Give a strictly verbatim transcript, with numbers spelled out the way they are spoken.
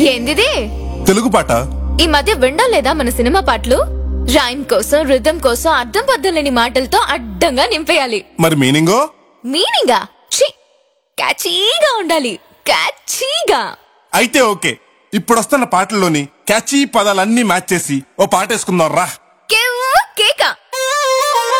ఏందిది? తెలుగు పాట. ఈ మధ్య వినడం లేదా మన సినిమా పాటలు? రైమ్ కోసం, రిథం కోసం అర్థం పర్థం లేని మాటలతో అడ్డంగా నింపేయాలి. మరి మీనింగో? మీనింగా ఛీ, క్యాచీగా ఉండాలి. క్యాచీగా. అయితే ఓకే, ఇప్పుడు వస్తున్న పాటల్లోని క్యాచీ పదాలన్నీ మ్యాచ్ చేసి ఓ పాట వేసుకుందాం రా.